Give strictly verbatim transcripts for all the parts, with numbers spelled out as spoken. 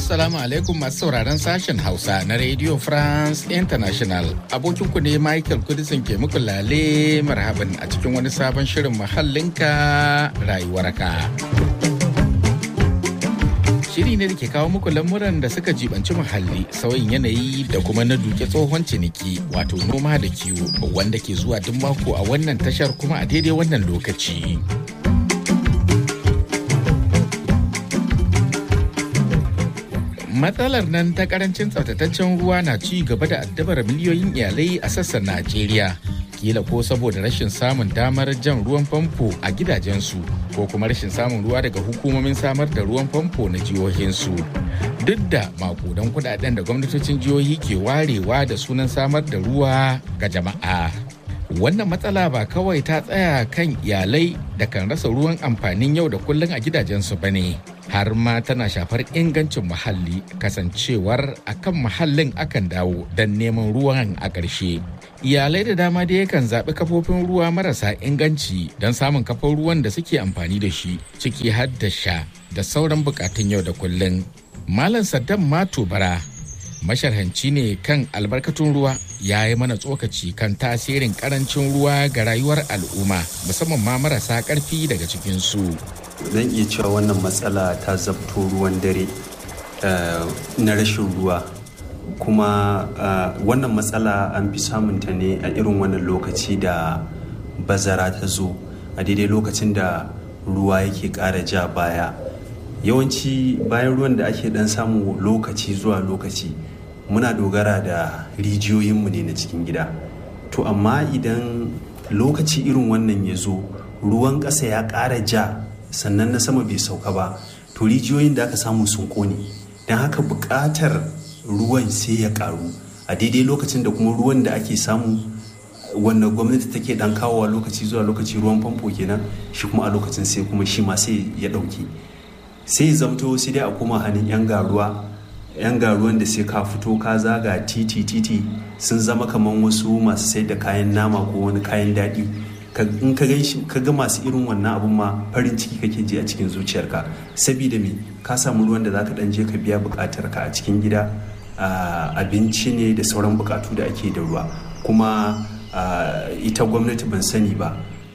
Assalamu alaikum masu sauraron sashen Hausa na Radio France International. Abokinku ne Michael Kudisin ke muku lale marhaban a cikin wani sabon shirin muhallinka rayuwarka. Shiri ne da ke kawo muku lamuran da suka jibanci muhalli, sauyin yanayi da kuma na duke tsohon ciniki wato noma da kiwo wanda ke zuwa duk mako a wannan tashar kuma a daidai wannan lokaci. Matsalar nan ta karancin tsaftataccen ruwa na ci gaba da addabar miliyoyin iyalai a sassan Najeriya. Kila ko saboda rashin samun damar jan ruwan famfo a gidajensu ko kuma rashin samun ruwa daga hukumomin samar da ruwan famfo na jihohinsu. Duk da makudan kudaden da gwamnatocin jihohi ke warewa da sunan samar da ruwa ga jama'a. Wannan matsala ba kawai ta tsaya kan iyalai da kan rasa ruwan amfanin yau da kullum a gidajensu ba ne, har ma tana shafar ingancin muhalli kasancewar akan muhallin akan dawo don neman ruwan a ƙarshe. Iyalai da dama da yakan zaɓi kafofin ruwa marasa inganci don samun kafar ruwan da suke amfani da shi, ciki har da sha da sauran buƙatun yau da kullum. Malam Saddam Mato Bara masharhanci ne kan albarkatun ruwa, ya yi mana tsokaci kan tasirin karancin ruwa ga rayuwar al'umma musamman ma marasa karfi daga cikinsu. Zan iya cewa wannan matsala ta zabto ruwan dare na rashin ruwa, kuma wannan matsala an fi samunta ne a irin wannan lokaci da bazara ta zo, a daidai lokacin da ruwa yake ƙara ja baya. Yawanci bayan ruwan da ake dan samu lokaci zuwa lokaci muna dogara da rijiyoyinmu ne na cikin gida. To amma idan lokaci irin wannan ya zo, ruwan ƙasa ya ƙara ja sannan na sama bai sauka ba, to rijiyoyin da aka samu sun ƙone, don haka buƙatar ruwan sai ya ƙaru a daidai lokacin da kuma ruwan da ake samu wanda gwamnati take dan kawowa lokaci zuwa lokaci, ruwan famfo kenan, shi kuma a lokacin sai kuma shi ma sai ya ɗauke. Sai zamto sai dai a koma hannun 'yan garuwa yan garuwan da sai ka fito ka zaga titi titi sun zama kamar wasu masu sai da kayan nama ko wani kayan daɗi. In ka ga masu irin wannan abun ma farin ciki kake ji a cikin zuciyarka, saboda me ka samu ruwan da zaka dan je ka biya buƙatar ka a cikin gida, abinci ne da sauran buƙatu da ake da ruwa. Kuma ita gwamnati ban sani ba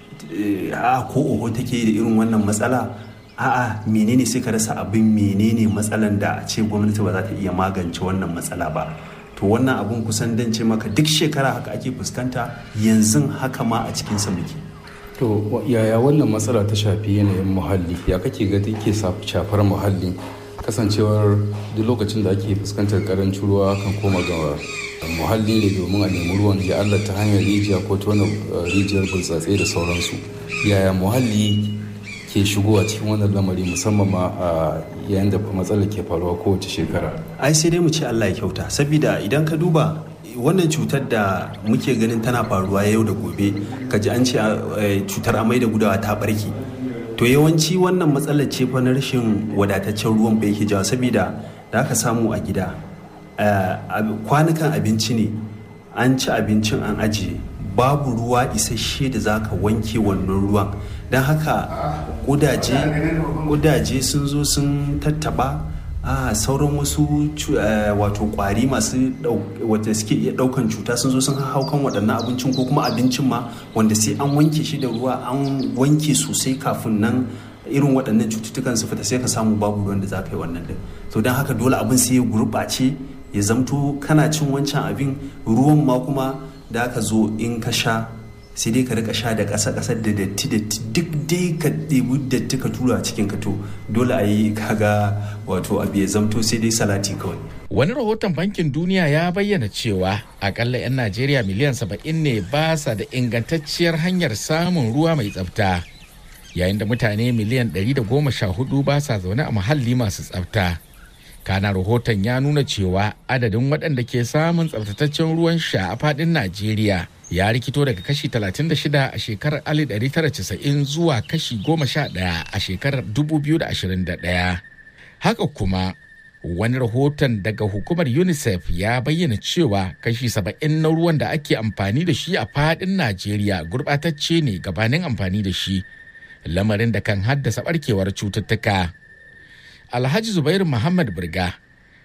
a ko oho take da irin wannan matsala. A'a, menene sai ka rasa abin menene matsalan da a ce gwamnati ba za ta iya magance wannan matsala ba. To wannan abun kusan dan ce maka duk shekara haka ake fuskanta, yanzu haka ma a cikinsa muke. To yaya wannan matsala ta shafi yanayin muhalli, ya kake ga take shafar muhalli kasancewar duk lokacin da ake fuskantar karancin ruwa kan koma ga muhalli ne domin a nemi ruwan ya Allah ta hanyar rijiya ko tona rijiyar burtsatse da sauransu. Yaya muhalli ke shigowa cikin wannan lamari musamman ma a yayin da matsalar ke faruwa kowace shekara? Ai sai dai mu ce Allah ya kyauta, saboda idan ka duba wannan cutar da muke ganin tana faruwa yau da gobe, ka ji an ce cutar amai da gudawa ta barke, to yawanci wannan matsalar ce fa na rashin wadataccen ruwan ba yake jawo. Saboda da aka samu a gida kwanukan abinci ne, an ci abincin an ajiye, babu ruwa isasshe da za ka wanke wannan ruwan, don haka kudaje sun zo sun tattaba a sauran wasu wato kwari masu wanda suke iya daukan cuta sun zo sun hau kan waɗannan abincin, ko kuma abincin ma wanda sai an wanke shi da ruwa, an wanke sosai kafin nan irin waɗannan cututtukan su fita, sai ka samu babu ruwan da za ka yi wannan din. To don haka dole abin sai ya gurɓace, ya zamto kana cin wancan abin, ruwan ma kuma da aka zo in ka sha sai dai ka rika sha da ƙasa ƙasa da datti datti, duk dai ka ɗebi datti ka tura cikin ka, to dole a yi kaga wato abu ya zamto sai dai salati kawai. Wani rahoton Bankin Duniya ya bayyana cewa akalla 'yan Najeriya miliyan saba'in ne ba sa da ingantacciyar hanyar samun ruwa mai tsafta, yayin da mutane miliyan ɗari da goma sha hudu ba sa zaune a muhalli masu tsafta. Kana rahoton ya nuna cewa adadin waɗanda ke samun tsaftataccen ruwan sha a faɗin Najeriya ya rikito daga kashi talatin da shida a shekarar alif ɗari tara casa'in zuwa kashi goma sha ɗaya a shekarar dubu biyu da ashirin da ɗaya. Haka kuma wani rahoton daga hukumar UNICEF ya bayyana cewa kashi saba'in na ruwan da ake amfani da shi a faɗin Najeriya gurɓatacce ne gabanin amfani da shi, lamarin da kan haddasa ɓarkewar cututtuka. Alhaji Zubairu Muhammad Birga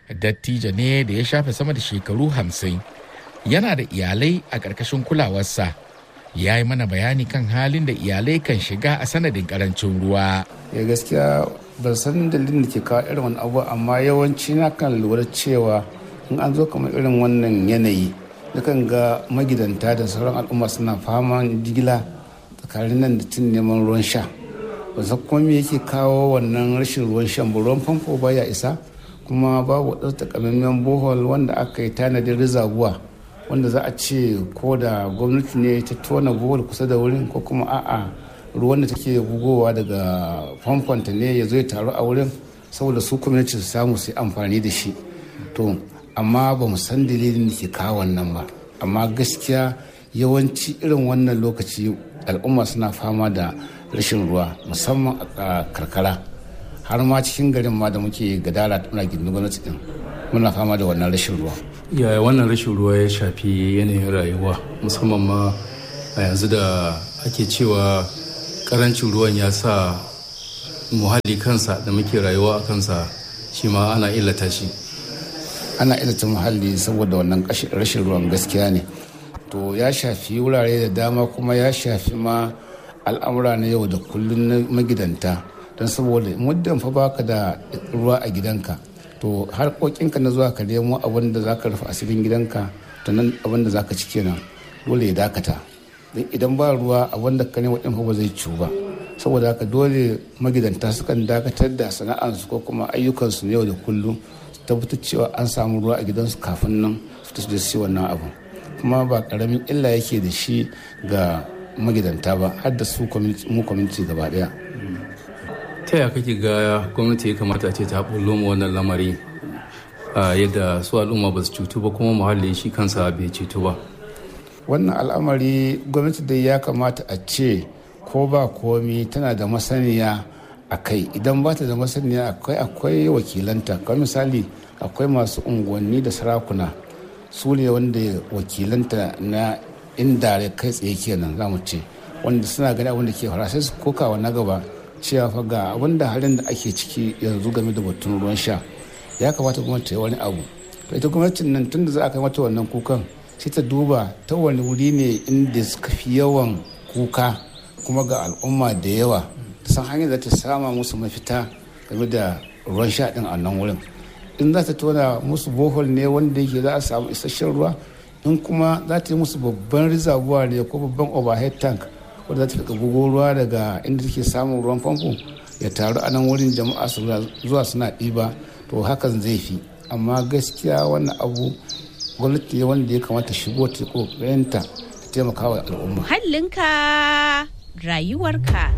dattijo ne da ya shafe sama da shekaru hamsin. Yana da iyalai a ƙarƙashin kulawarsa. Ya yi mana bayani kan halin da iyalai kan shiga a sanadin ƙarancin ruwa. Ya gaskiya ban san dalilin da ke kawo irin wani abu, amma yawanci na kan lura cewa in an zo kamar irin wannan yanayi dukan ga magidanta da sauran al'umma suna faman jigila tsakanin nan da tun neman ruwan sha. Ba san kuma me yake kawo wannan rashin ruwan shan ba. Ruwan famfo baya isa, kuma babu wadansu takamaiman bohol wanda aka yi tanadin rizabuwa wanda za a ce ko da gwamnati ne ta tona bohol kusa da wurin, ko kuma a'a ruwan da take bugowa daga famfonta ne ya zo ya taru a wurin saboda su community su samu su yi amfani da shi. To amma ba mu san dalilin da ke kawo wannan ba, amma gaskiya yawanci irin wannan lokaci al'umma suna fama da rashin ruwa musamman a karkara, har ma cikin garin ma da muke gadara muna gindin gwamnati din muna fama da wannan rashin ruwa. Yaya wannan rashin ruwa ya shafi yanayin rayuwa, musamman ma a yanzu da ake cewa karancin ruwan ya sa muhalli kansa da muke rayuwa a kansa shi ma ana illata shi? Ana illata muhalli saboda wannan rashin ruwan, gaskiya ne. To ya shafi wurare da dama, kuma ya shafi ma al'amura na yau da kullum na magidanta, don saboda muddin fa baka da ruwa a gidanka to harkokinka na zuwa ka nemo abin da za ka rufe asirin gidanka, to nan abin da za ka ci kenan dole ya dakata. Don idan ba ruwa abin da ka nemo ɗin fa ba zai ciwu ba. Saboda haka dole magidanta sukan dakatar da sana'arsu ko kuma ayyukansu na yau da kullum su tabbatar cewa an samu ruwa a gidansu kafin nan su tafi da su wannan abu. Kuma ba karamin illa yake da shi ga magidanta ba, har da su mu community gaba daya. Ta yaya kake ga gwamnati ya kamata ce ta bullo mu wannan lamari yadda su al'umma ba su cutu ba kuma muhalli shi kansa bai cutu ba? Wannan al'amari gwamnati dai ya kamata a ce ko ba komi tana da masaniya a kai. Idan ba ta da masaniya akwai akwai wakilanta, kamar misali akwai masu unguwanni da sarakuna, su ne wanda wakilanta na inda kai tsaye kenan za mu ce, wanda suna gani abin da ke fara sai su kokawa na gaba cewa fa ga abin da halin da ake ciki yanzu game da batun ruwan sha, ya kamata gwamnati ta yi wani abu. To ita gwamnatin nan tun da za a kai mata wannan kukan sai ta duba ta wani wuri ne inda suka fi yawan kuka kuma ga al'umma da yawa, ta san hanyar da ta sama musu mafita game da ruwan sha din a nan wurin. In za ta tona musu bohol ne wanda yake za a samu isasshen ruwa, in kuma za ta yi musu babban rizabuwa ne ko babban overhead tank wanda za ta rika bugo ruwa daga inda take samun ruwan famfo ya taru a nan wurin jama'a su zuwa suna ɗiba, to hakan zai fi. Amma gaskiya wannan abu gwamnati ne wanda ya kamata shigo ta kokarinta ta taimaka wa al'umma. Muhallinka rayuwarka.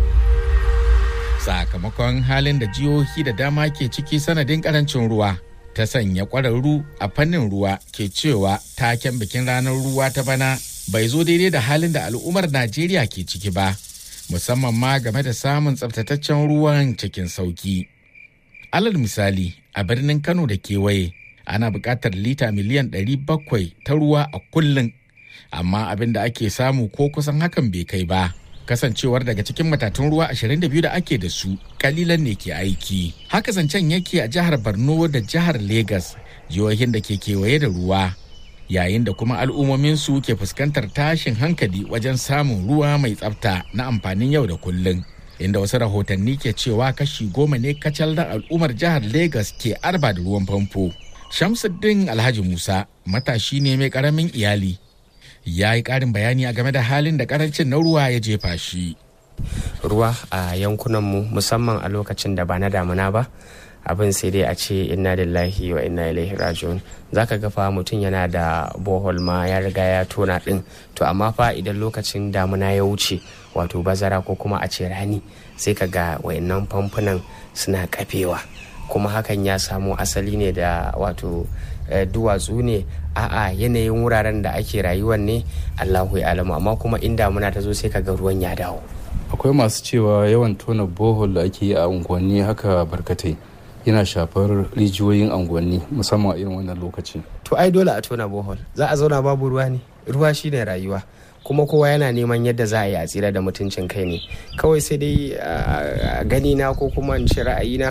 Sakamakon halin da jihohi da dama ke ciki sanadin karancin ruwa, ta sanya ƙwararru a fannin ruwa ke cewa taken bikin ranar ruwa ta bana bai zo daidai da halin da al'ummar Najeriya ke ciki ba, musamman ma game da samun tsaftataccen ruwan cikin sauki. Alal misali, a birnin Kano da kewaye, ana buƙatar lita miliyan ɗari bakwai ta ruwa a kullum, amma abin da ake samu ko kusan hakan bai kai ba. Kasancewar daga cikin matatun ruwa ashirin da biyu da ake da su, kalilan ne ke aiki. Haka zancen yake a jihar Borno da jihar Legas, jihohin da ke kewaye da ruwa, yayin da kuma al'ummomin su ke fuskantar tashin hankali wajen samun ruwa mai tsafta na amfanin yau da kullum. Inda wasu rahotanni ke cewa kashi goma ne kacal na al'ummar jihar Legas ke arba da ruwan famfo. Shamsuddin Alhaji Musa, matashi ne mai karamin iyali, ya yi ƙarin bayani a game da halin da ƙarancin na ruwa ya jefa shi. Ruwa a yankunanmu musamman a lokacin da ba na damuna ba, abin sai dai a ce inna lillahi wa inna ilaihi raji'un. Zaka ga fa mutum yana da bohol ma ya riga ya tona din, to amma fa idan lokacin damuna ya wuce, wato bazara ko kuma a ce rani, sai ka ga wayannan famfunan suna kafewa, kuma hakan ya samo asali ne da wato duwatsu ne, a'a yanayin wuraren da ake rayuwar ne, Allahu ya alamu. Amma kuma in damuna ta zo sai ka ga ruwan ya dawo. Akwai masu cewa yawan tona bohol da ake yi a unguwanni haka barkatai yana shafar rijiyoyin unguwanni musamman a irin wannan lokaci. To ai dole a tona bohol, za a zauna babu ruwa ne? Ruwa shine rayuwa, kuma kowa yana neman yadda za a yi a tsira da mutuncin kai ne. Kawai sai dai gani na ko kuma in ce ra'ayina,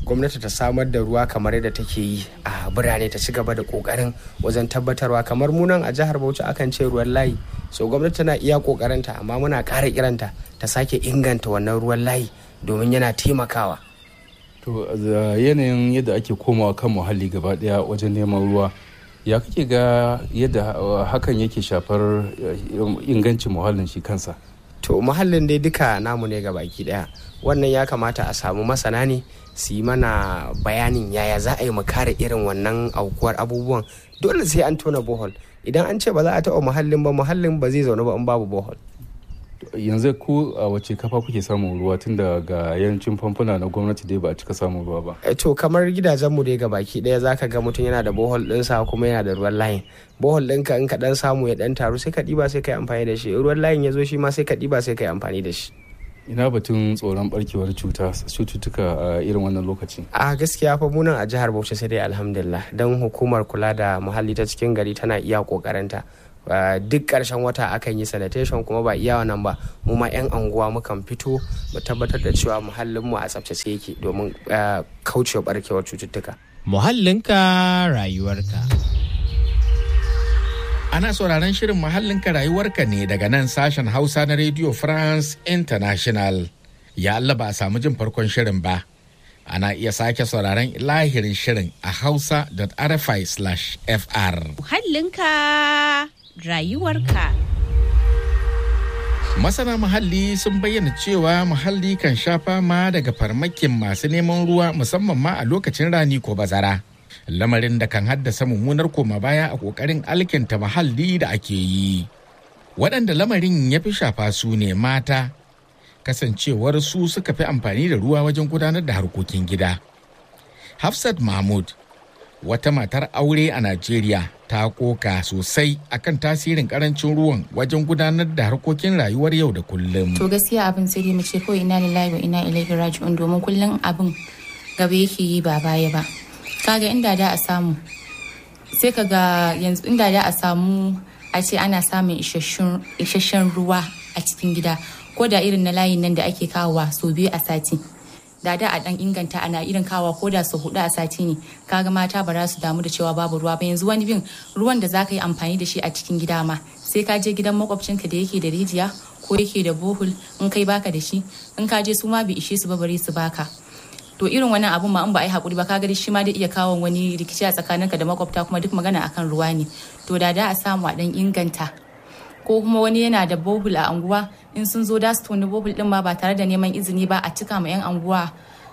gwamnati ta samar da ruwa kamar yadda take yi a birane, ta ci gaba da kokarin wajen tabbatarwa. Kamar munan a jihar Bauchi akan ce ruwan layi, so gwamnati tana iya kokarinta, amma muna ƙara kiranta ta sake inganta wannan ruwan layi domin yana taimakawa. To yanayin yadda ake komawa kan muhalli gaba daya wajen neman ruwa, ya kake ga yadda hakan yake shafar ingancin muhallin shi kansa? To muhallin dai duka namu ne baki daya, wannan ya kamata a samu masana ne su yi mana bayanin yaya za a yi mu kare irin wannan aukuwar abubuwan. Dole sai an tona bohol, idan an ce ba za a taɓa muhallin ba, muhallin ba zai zaune ba in babu bohol. Yanzu ku a wace kafa kuke samun ruwa, tun da ga yancin famfuna na gwamnati dai ba a cika samun ruwa ba? To kamar gidajenmu dai ga baki daya zaka ga mutum yana da bohol ɗinsa kuma yana da ruwan layin. Bohol ɗinka in ka ɗan samu ya ɗan taru sai ka ɗiba sai ka yi amfani da shi, ruwan layin ya zo shi ma sai ka ɗiba sai ka yi amfani da shi. Ina batun tsoron barkewar cuta cututtuka a irin wannan lokaci? A gaskiya fa munan a jihar Bauchi sai dai alhamdulillah, don hukumar kula da muhalli ta cikin gari tana iya kokarinta. Uh, duk ƙarshen wata akan yi sanitation, kuma ba iya wannan ba, mu ma 'yan anguwa mukan fito mu tabbatar da cewa muhallinmu a tsaftace yake domin uh, kaucewa barkewar cututtuka. Muhallinka rayuwarka. Ana sauraron shirin Muhallinka rayuwarka ne daga nan sashen Hausa na Radio France International. Ya Allah ba a samu jin farkon shirin ba. Ana iya sake sauraron lahirin shirin a hausa dot r f i slash f r. Muhallinka rayuwarka. Masana muhalli sun bayyana cewa muhalli kan sha fama daga farmakin masu neman ruwa, musamman ma a lokacin rani ko bazara. Lamarin da kan haddasa mummunar koma baya a ƙoƙarin alkinta muhalli da ake yi. Waɗanda lamarin ya fi shafa su ne mata, kasancewar su suka fi amfani da ruwa wajen gudanar da harkokin gida. Hafsat Mahmud, wata matar aure a Najeriya, ta koka sosai akan tasirin karancin ruwan wajen gudanar da harkokin rayuwar yau da kullum. To gaskiya abin sai dai mu ce kawai ina lillahi wa ina ilaihi raji'un, domin kullum abin gaba yake yi ba baya ba. Kaga inda da a samu sai kaga yanzu inda da a samu a ce ana samun isasshen ruwa a cikin gida, ko da irin na layin nan da ake kawowa sau biyu a sati. Da da a dan inganta ana irin kawa ko da su hudu a sati ne, kaga mata ba za su damu da cewa babu ruwa ba. Yanzu wani bin ruwan da zaka yi amfani da shi a cikin gida ma sai ka je gidan makwabcinka da yake da rijiya ko yake da bohol, in kai baka da shi, in ka je su ma bai ishe su ba bare su baka. To irin wannan abun ma in ba a yi hakuri ba, kaga shi ma da iya kawo wani rikici a tsakaninka da makwabta, kuma duk magana akan ruwa ne. To da da a samu a dan inganta, ko kuma wani yana da bohol a anguwa, in sun zo da su toni bohol din ma ba tare da neman izini ba, a cika ma 'yan anguwa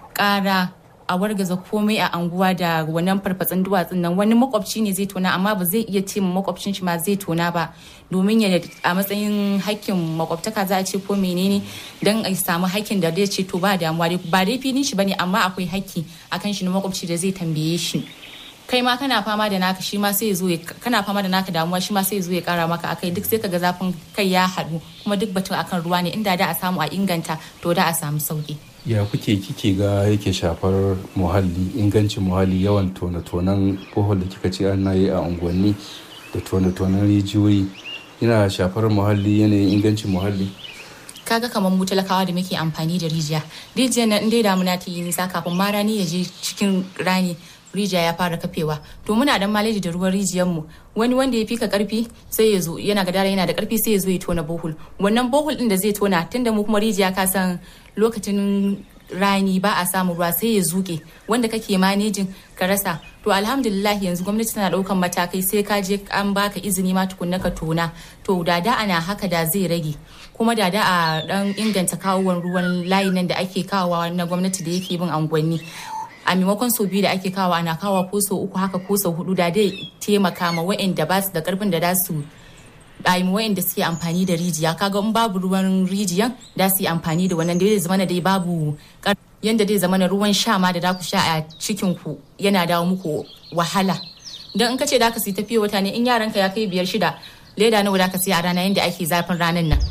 ƙara, a wargaza komai a anguwa da wannan farfatsin duwatsun nan. Wani makwabci ne zai tona, amma ba zai iya ce makwabcin shi ma zai tona ba, domin ya a matsayin hakkin makwabtaka za a ce ko menene, don a samu hakkin da zai ce to ba damuwa dai ba dai filin shi bane, amma akwai hakki akan shi na makwabci da zai tambaye shi. Kai ma kana fama da naka, shi ma sai ya zo kana fama da naka damuwa, shi ma sai ya zo ya kara maka akai, duk sai kaga zafin kai ya haɗu. Kuma duk batun akan ruwa ne, inda da a samu a inganta to da a samu sauki. Ya kuke kike ga yake shafar muhalli, ingancin muhalli, yawan tone-tonen bohol da kika ce ana yi a unguwanni da tone-tonen rijiyoyi, yana shafar muhalli, yanayin ingancin muhalli? Kaga kamar mu talakawa da muke amfani da rijiya, rijiyar nan dai damuna ta yi nisa, kafin ma rani ya je cikin rani rijiya ya fara kafewa. To muna dan maleji da ruwan rijiyar mu, wani wanda ya fika karfi sai ya zo, yana gadara yana da karfi sai ya zo ya tona bohol. Wannan bohol din da zai tona, tunda mu kuma rijiya ka san lokacin rani ba a samu ruwa, sai ya zuke, wanda kake manejin ka rasa. To alhamdulillah yanzu gwamnati tana daukan matakai, sai ka je an baka izini ma tukunna ka tona. To da da ana haka da zai rage, kuma da da a dan inganta kawowar ruwan layi nan da ake kawowa na gwamnati da yake bin angwanni. A maimakon sau biyu da ake kawo ana kawo ko sau uku haka ko sau hudu, da dai taimaka ma wa'anda ba su da karfin da za su ɗayi wa'anda suke amfani da rijiya. Kaga in babu ruwan rijiyan da su yi amfani da wannan, da zai zama dai babu yanda dai zama na ruwan sha ma da da ku sha a cikin ku yana dawo muku wahala. Don in ka ce da ka sai tafiya wata ne, in yaranka ya kai biyar shida, leda nawa da ka sai a rana yanda ake zafin ranan nan.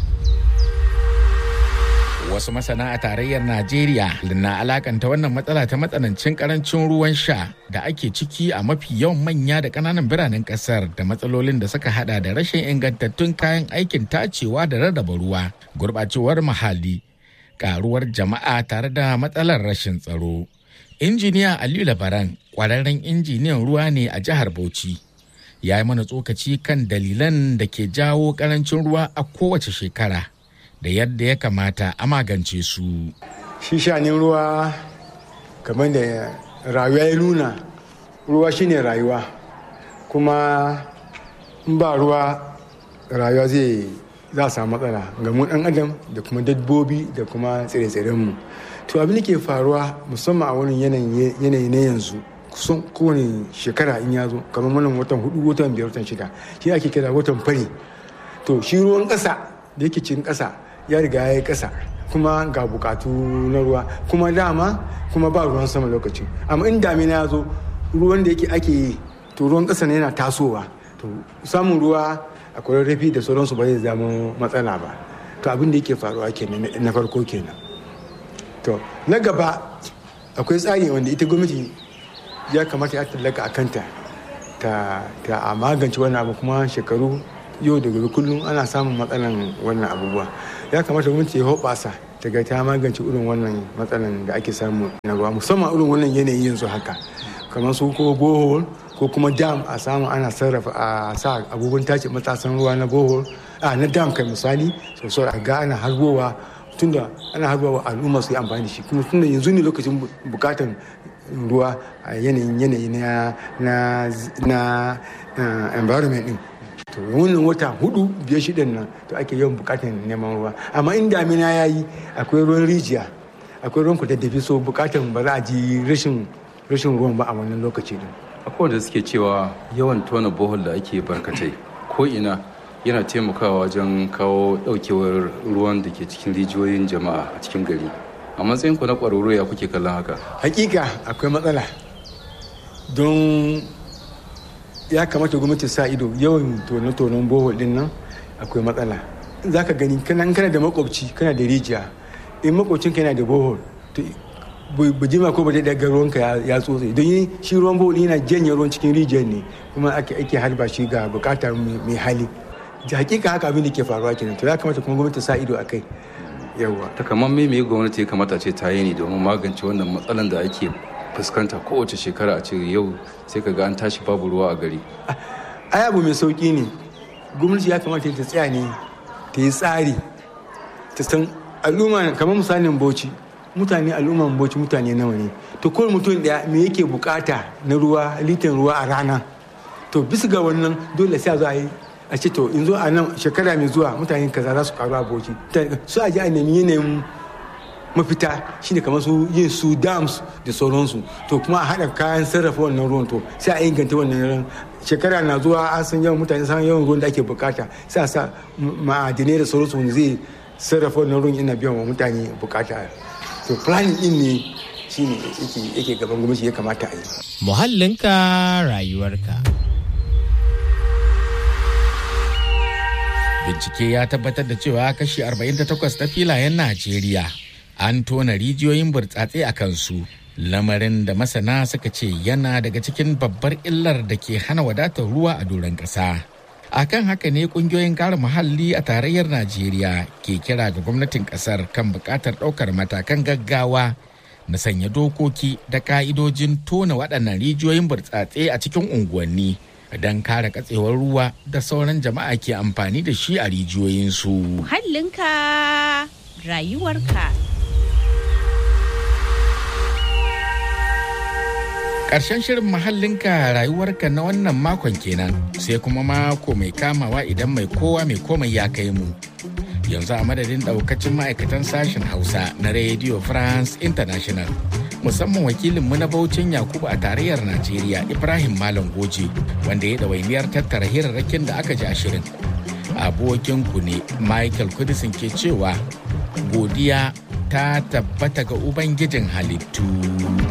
Wasu masana a tarayyar Najeriya na alakanta wannan matsala ta matsanancin karancin ruwan sha da ake ciki a mafi yawan manya da ƙananan biranen ƙasar da matsalolin da suka hada da rashin ingantattun kayan aikin tacewa da rarraba ruwa, gurɓacewar muhalli, ƙaruwar jama'a tare da matsalar rashin tsaro. Injiniya Aliyu Labaran ƙwararren injiniyan ruwa ne a jihar Bauchi. Ya yi mana tsokaci kan dalilan da ke jawo ƙarancin ruwa a kowace shekara da yadda ya kamata a magance su. Shi shanin ruwa kamar da rayuwa ya nuna, ruwa shine rayuwa, kuma in ba ruwa rayuwa zai za a samu matsala ga mu ɗan adam da kuma dabbobi da kuma tsire-tsirenmu. To abin da ke faruwa musamman a wani yanayi na yanzu kusan kowane shekara in ya zo kamar wannan watan hudu watan biyar watan shida shi ake kira watan fari. To shi ruwan ƙasa da yake cikin ƙasa ya riga ya yi ƙasa, kuma ga bukatu na ruwa, kuma dama kuma ba ruwan sama lokacin. Amma in damina ya zo ruwan da yake ake yi to ruwan ƙasa ne yana tasowa, to samun ruwa akwai rafi da sauransu ba zai zama matsala ba. To abin da yake faruwa kenan na farko kenan. To na gaba akwai tsari wanda ita gwamnati ya kamata ya tallaka a kanta ta a magance wannan abu, kuma shekaru yau da gobe kullum ana samun matsalan wannan abubuwa. Ya kamata gwamnati ya hoɓasa ta ga ta magance irin wannan matsalan da ake samu na ruwa, musamman irin wannan yanayi yanzu haka, kamar su ko bohol ko kuma dam a samu ana sarrafa a sa abubuwan tace matasan ruwa na bohol a na dam kai misali, sosai a ga ana harbowa tunda ana harbawa al'umma su yi amfani da shi, kuma tunda yanzu ne lokacin bukatan ruwa a yanayin yanayi na na na environment din. To wannan wata hudu biyar shidan nan to ake yawan bukatan neman ruwa, amma in damina ya yi akwai ruwan rijiya, akwai ruwan kudaddafi, so bukatan ba za a ji rashin rashin ruwan ba a wannan lokaci din. Akwai wanda suke cewa yawan tona bohol da ake barkatai ko ina yana taimakawa wajen kawo daukewar ruwan da ke cikin rijiyoyin jama'a a cikin gari. A matsayin ku na ƙwararru ya kuke kallon haka? Hakika akwai matsala, don ya kamata gwamnati sa ido yawan tone-tonen bohol din nan akwai matsala. Za ka gani kana kana da makwabci kana da rijiya, in makwabcin yana da bohol to bujima ko ba dai daga ruwanka ya tsotse, don shi ruwan bohol yana janye ruwan cikin rijiyar ne, kuma ake ake harba shi ga bukata mai hali. Da hakika haka abin da ke faruwa kenan, to ya kamata kuma gwamnati sa ido akai. Yawa ta kamar me me gwamnati ya kamata ce ta yi ne domin magance wannan matsalan da ake fuskanta kowace shekara, a ce yau sai ka ga an tashi babu ruwa a gari? Ai abu mai sauki ne, gwamnati ya kamata ta tsaya ne ta yi tsari, ta san al'umma, kamar misalin Bauchi, mutane al'umman Bauchi mutane nawa ne, to kowane mutum daya me yake bukata na ruwa, litan ruwa a rana. To bisa ga wannan dole sai a zo a yi a ce to in zo a nan shekara mai zuwa mutane kaza za su karu a Bauchi, su a ji a nemi yanayin mafita shine kamar su yin su dams da sauransu, to kuma a haɗa kayan sarrafa wannan ruwan, to sai a inganta wannan ruwan. Shekara na zuwa an san yawan mutane, san yawan ruwan da ake bukata, sai a sa ma'adinai da sauransu wanda zai sarrafa wannan ruwan yana biyan wa mutane bukata. To planning din ne shine yake yake gaban gwamnati ya kamata a yi. Muhallinka rayuwarka. Bincike ya tabbatar da cewa kashi arba'in da takwas ta filayen Najeriya an tona rijiyoyin burtsatse a kansu, lamarin da masana suka ce yana daga cikin babbar illar da ke hana wadatar ruwa a doron ƙasa. Akan haka ne ƙungiyoyin kare muhalli a tarayyar Najeriya ke kira ga gwamnatin ƙasar kan buƙatar ɗaukar matakan gaggawa na sanya dokoki da ƙa'idojin tona waɗannan rijiyoyin burtsatse a cikin unguwanni don kare katsewar ruwa da sauran jama'a ke amfani da shi a rijiyoyinsu. Muhallinka rayuwarka. Ƙarshen shirin muhallinka rayuwarka na wannan makon kenan, sai kuma mako mai kamawa idan mai kowa mai komai ya kai mu. Yanzu a madadin ɗaukacin ma'aikatan sashen Hausa na Radio France International, musamman wakilinmu na Bauchin Yakubu a tarayyar Najeriya Ibrahim Malam Goje, wanda ya ɗawainiyar tattara hirarrakin da aka ji a shirin. Abokinku ne Michael Kudisin ke cewa godiya ta tabbata ga Ubangijin halittu.